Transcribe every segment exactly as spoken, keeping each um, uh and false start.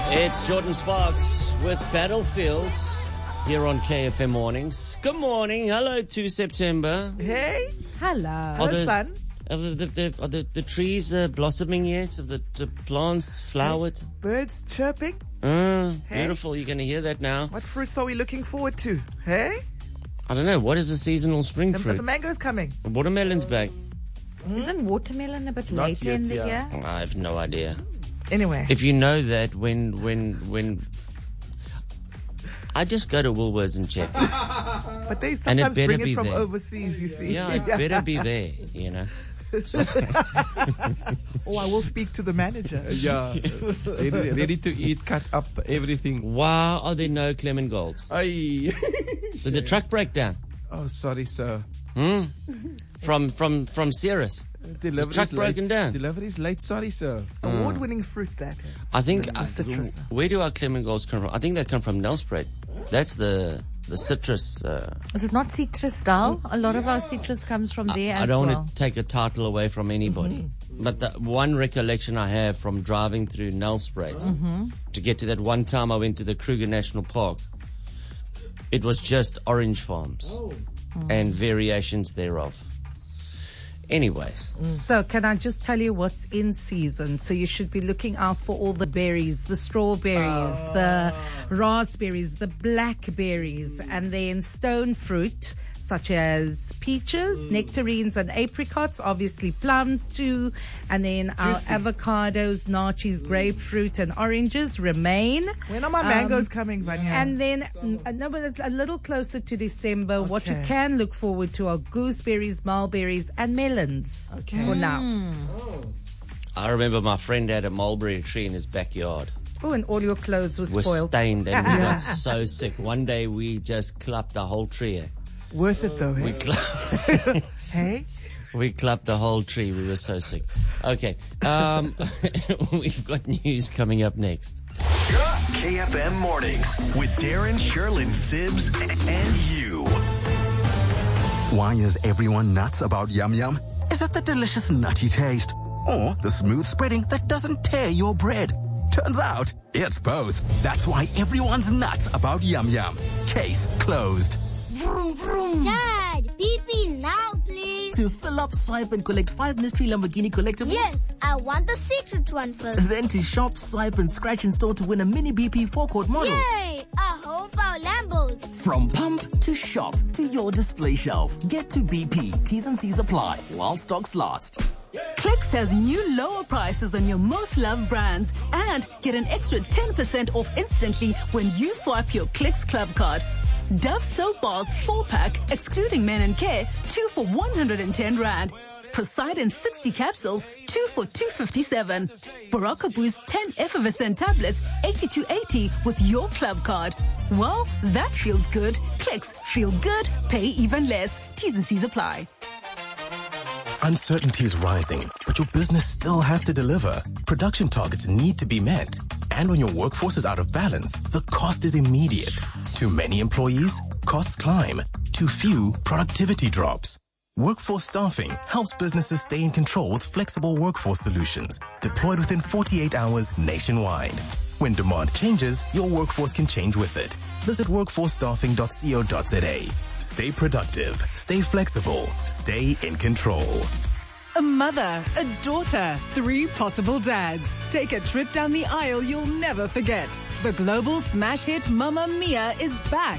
It's Jordan Sparks with Battlefields here on K F M Mornings. Good morning. Hello to September. Hey. Hello. Hello, the, sun. Are the, the, the, are the, the trees uh, blossoming yet? Are the, the plants flowered? Birds chirping. Uh, Hey. Beautiful. You're going to hear that now. What fruits are we looking forward to? Hey? I don't know. What is the seasonal spring The, fruit? the mango's coming. The watermelon's back. Isn't watermelon a bit Not later yet, in the yeah. year? I have no idea. Anyway. If you know that when, when, when... I just go to Woolworths and check this. But they And it sometimes better bring be it from there. overseas, you see. Yeah, it better be there, you know. Oh, I will speak to the manager. Yeah, ready, ready to eat, cut up everything. Wow, are there no Clement Golds? Aye. Did the truck break down? Oh, sorry, sir. Hmm? From from from Ceres. Delivery truck is late. broken down? Delivery is late. Sorry, sir. Award-winning fruit, that. I think The uh, citrus. where do our Clement Golds come from? I think they come from Nelspruit. That's the the citrus. Uh, Is it not citrus dal? A lot of our citrus comes from there I as don't well. want to take a title away from anybody, but the one recollection I have from driving through Nelspruit to get to that one time I went to the Kruger National Park, it was just orange farms and variations thereof. Anyways, So can I just tell you what's in season? So you should be looking out for all the berries, the strawberries, the raspberries, the blackberries, and then stone fruit such as peaches, nectarines, and apricots, obviously plums too, and then our Juicy. avocados, nachis, grapefruit, and oranges remain. When are my mangoes coming, Vanya? And then mm, uh, no, but it's a little closer to December, what you Okay. can look forward to are gooseberries, mulberries, and melons Okay. for now. I remember my friend had a mulberry tree in his backyard. Oh, and all your clothes were Was spoiled. stained and we got so sick. One day we just clapped the whole tree. Worth it, though, We hey? cl- Hey? we clapped the whole tree. We were so sick. Okay, um, we've got news coming up next. K F M Mornings with Darren, Sherlyn, Sibbs, and you. Why is everyone nuts about Yum Yum? Is it the delicious nutty taste? Or the smooth spreading that doesn't tear your bread? Turns out, it's both. That's why everyone's nuts about Yum Yum. Case closed. Vroom, vroom. Dad, B P now, please. To fill up, swipe, and collect five mystery Lamborghini collectibles? Yes, I want the secret one first. Then to shop, swipe, and scratch in store to win a mini B P forecourt model. Yay! A whole power Lambos. From pump to shop to your display shelf. Get to B P. T's and C's apply while stocks last. Clicks has new lower prices on your most loved brands and get an extra ten percent off instantly when you swipe your Clicks Club card. Dove Soap Bars four pack, excluding Men and Care, two for one hundred ten rand. Poseidon sixty capsules, two for two fifty-seven. Baraka Boost ten effervescent tablets, eighty-two eighty with your club card. Well, that feels good. Clicks, feel good, pay even less. T's and C's apply. Uncertainty is rising, but your business still has to deliver. Production targets need to be met. And when your workforce is out of balance, the cost is immediate. Too many employees, costs climb. Too few, productivity drops. Workforce Staffing helps businesses stay in control with flexible workforce solutions deployed within forty-eight hours nationwide. When demand changes, your workforce can change with it. Visit workforce staffing dot co dot za. Stay productive, stay flexible, stay in control. A mother, a daughter, three possible dads. Take a trip down the aisle you'll never forget. The global smash hit Mamma Mia is back.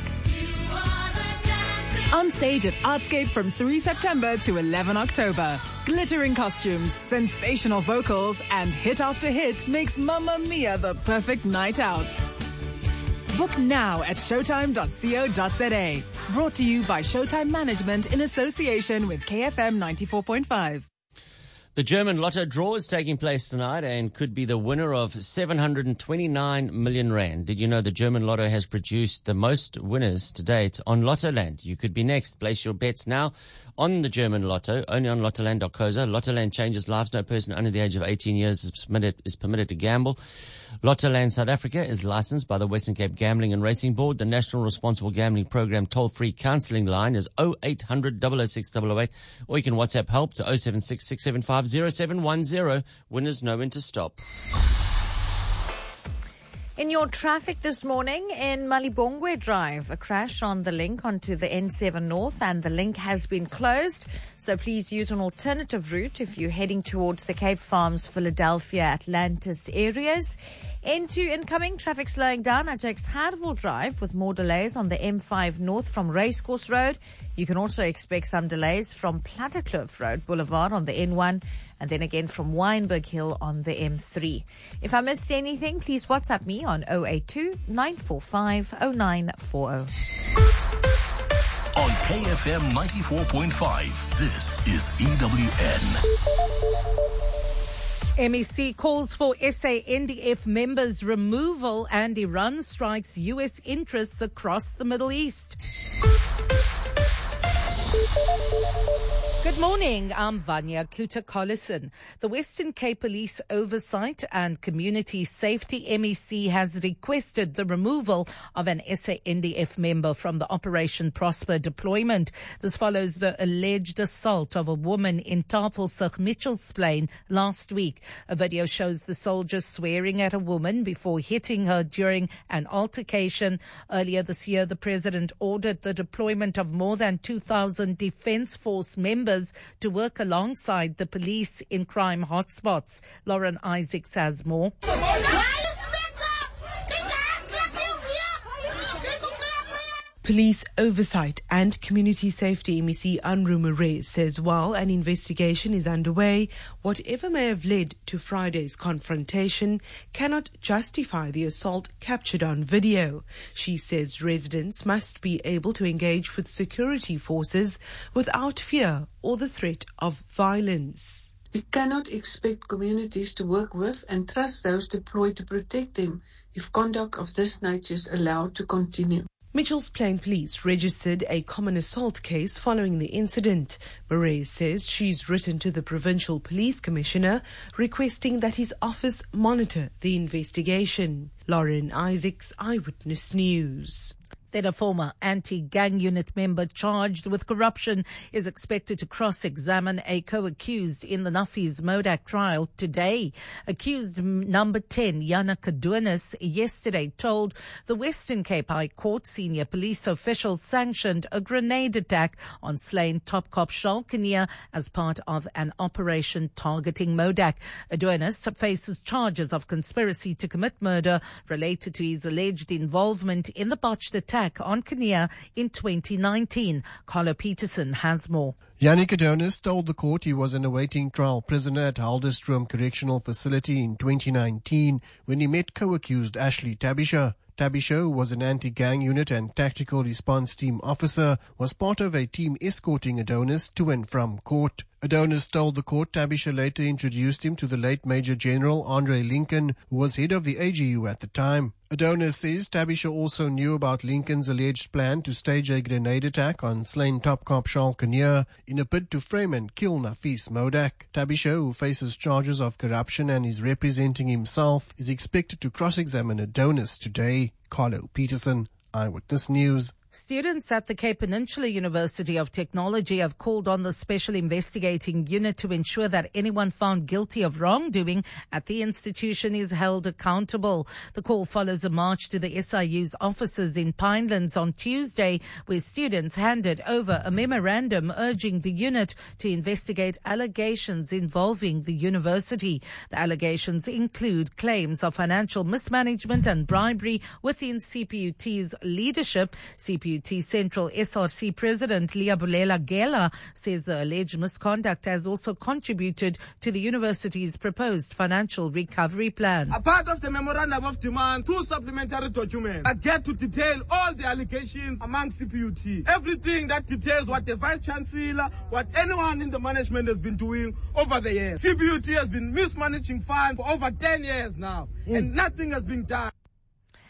On stage at Artscape from the third of September to the eleventh of October. Glittering costumes, sensational vocals, and hit after hit makes Mamma Mia the perfect night out. Book now at showtime dot co dot za. Brought to you by Showtime Management in association with K F M ninety-four point five. The German Lotto draw is taking place tonight and could be the winner of seven hundred twenty-nine million rand. Did you know the German Lotto has produced the most winners to date on Lottoland? You could be next. Place your bets now on the German Lotto, only on lottoland dot co za. Lottoland changes lives. No person under the age of eighteen years is permitted, is permitted to gamble. Lottoland South Africa is licensed by the Western Cape Gambling and Racing Board. The National Responsible Gambling Program toll-free counselling line is oh eight hundred, double oh six, double oh eight, or you can WhatsApp help to oh seven six, six seven five, oh seven one oh. Winners know when to stop. In your traffic this morning in Malibongwe Drive, a crash on the link onto the N seven North, and the link has been closed. So please use an alternative route if you're heading towards the Cape Farms, Philadelphia, Atlantis areas. Into incoming traffic slowing down at Jakes Hartwell Drive with more delays on the M five North from Racecourse Road. You can also expect some delays from Plattekloof Road Boulevard on the N one. And then again from Wynberg Hill on the M three. If I missed anything, please WhatsApp me on zero eight two, nine four five, zero nine four zero. On K F M ninety-four point five, this is E W N. M E C calls for S A N D F members' removal, and Iran strikes U S interests across the Middle East. Good morning, I'm Vanya Kluter-Collison. The Western Cape Police Oversight and Community Safety M E C has requested the removal of an S A N D F member from the Operation Prosper deployment. This follows the alleged assault of a woman in Tafelsig, Mitchells Plain last week. A video shows the soldier swearing at a woman before hitting her during an altercation. Earlier this year, the president ordered the deployment of more than two thousand Defence Force members to work alongside the police in crime hotspots. Lauren Isaacs has more. Police Oversight and Community Safety M E C Unruh Murray says while an investigation is underway, whatever may have led to Friday's confrontation cannot justify the assault captured on video. She says residents must be able to engage with security forces without fear or the threat of violence. We cannot expect communities to work with and trust those deployed to protect them if conduct of this nature is allowed to continue. Mitchells Plain Police registered a common assault case following the incident. Murray says she's written to the Provincial Police Commissioner requesting that his office monitor the investigation. Lauren Isaacs, Eyewitness News. Then a former anti-gang unit member charged with corruption is expected to cross-examine a co-accused in the Nuffies Modak trial today. Accused number ten, Yana Kadunis, yesterday told the Western Cape High Court senior police officials sanctioned a grenade attack on slain top cop Shalkania as part of an operation targeting Modak. Adonis faces charges of conspiracy to commit murder related to his alleged involvement in the botched attack on Kania in twenty nineteen. Carlo Peterson has more. Yannick Adonis told the court he was an awaiting trial prisoner at Halderstrom Correctional Facility in twenty nineteen when he met co-accused Ashley Tabisha. Tabisha, who was an anti-gang unit and tactical response team officer, was part of a team escorting Adonis to and from court. Adonis told the court Tabisha later introduced him to the late Major General Andre Lincoln, who was head of the A G U at the time. Adonis says Tabisha also knew about Lincoln's alleged plan to stage a grenade attack on slain top cop Charles Kinnear in a bid to frame and kill Nafis Modak. Tabisha, who faces charges of corruption and is representing himself, is expected to cross-examine Adonis today. Carlo Peterson, Eyewitness News. Students at the Cape Peninsula University of Technology have called on the Special Investigating Unit to ensure that anyone found guilty of wrongdoing at the institution is held accountable. The call follows a march to the S I U's offices in Pinelands on Tuesday, where students handed over a memorandum urging the unit to investigate allegations involving the university. The allegations include claims of financial mismanagement and bribery within C P U T's leadership. C P U T Central S R C President Liabulela Gela says the alleged misconduct has also contributed to the university's proposed financial recovery plan. A part of the memorandum of demand, two supplementary documents that get to detail all the allegations among C P U T. Everything that details what the Vice Chancellor, what anyone in the management has been doing over the years. C P U T has been mismanaging funds for over ten years now, mm. and nothing has been done.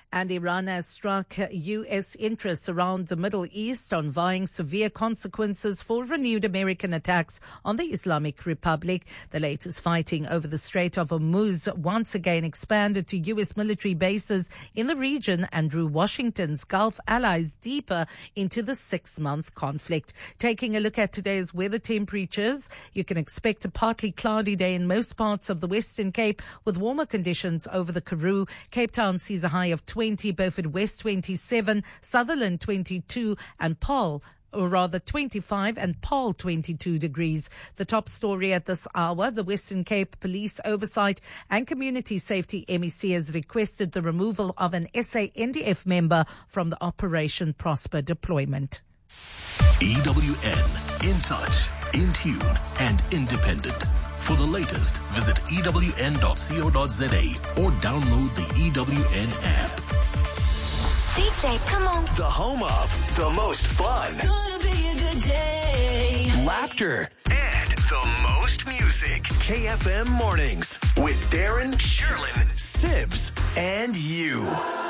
And Iran has struck U S interests around the Middle East on vying severe consequences for renewed American attacks on the Islamic Republic. The latest fighting over the Strait of Hormuz once again expanded to U S military bases in the region and drew Washington's Gulf allies deeper into the six-month conflict. Taking a look at today's weather temperatures, you can expect a partly cloudy day in most parts of the Western Cape with warmer conditions over the Karoo. Cape Town sees a high of twenty, Beaufort West twenty-seven, Sutherland twenty-two, and Paarl, or rather twenty-five, and Paarl twenty-two degrees. The top story at this hour, the Western Cape Police Oversight and Community Safety M E C has requested the removal of an S A N D F member from the Operation Prosper deployment. E W N, in touch, in tune, and independent. For the latest, visit E W N dot co dot za or download the E W N app. D J, come on. The home of the most fun. Gonna be a good day. Laughter and the most music. K F M Mornings with Darren, Sherlyn, Sibs, and you.